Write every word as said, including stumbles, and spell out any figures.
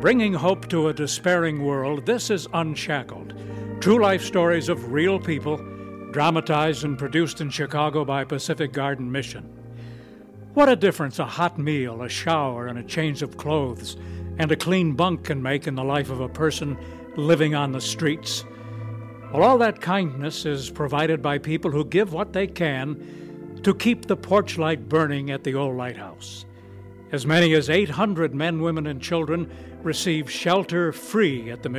Bringing hope to a despairing world, this is Unshackled. True life stories of real people, dramatized and produced in Chicago by Pacific Garden Mission. What a difference a hot meal, a shower, and a change of clothes, and a clean bunk can make in the life of a person living on the streets. Well, all that kindness is provided by people who give what they can to keep the porch light burning at the old lighthouse. As many as eight hundred men, women, and children receive shelter free at the